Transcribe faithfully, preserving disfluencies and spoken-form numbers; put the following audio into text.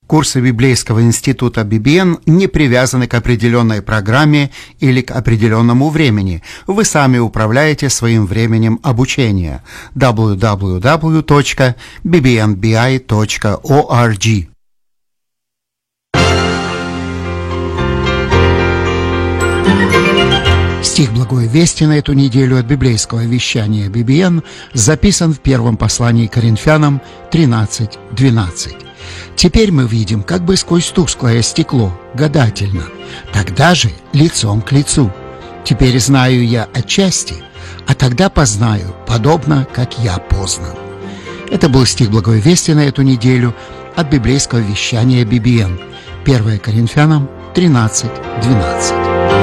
Курсы Библейского института би би эн не привязаны к определенной программе или к определенному времени. Вы сами управляете своим временем обучения. дабл ю дабл ю дабл ю точка би би эн би ай точка орг. Стих «Благой вести» на эту неделю от библейского вещания би би эн записан в первом послании к Коринфянам тринадцать двенадцать. «Теперь мы видим как бы сквозь тусклое стекло, гадательно, тогда же лицом к лицу. Теперь знаю я отчасти, а тогда познаю, подобно, как я познан». Это был стих «Благой вести» на эту неделю от библейского вещания би би эн. первое Коринфянам тринадцать двенадцать.